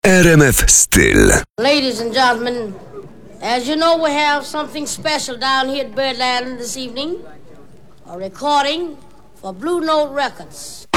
RMF Styl. Ladies and gentlemen, as you know, we have something special down here at Birdland this evening. A recording for Blue Note Records.